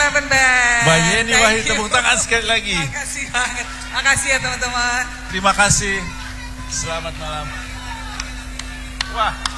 Eleven Band. Mbak Yeni Wahid, tepuk tangan sekali lagi. Makasih banget. Makasih ya teman-teman. Terima kasih. Selamat malam. Wah.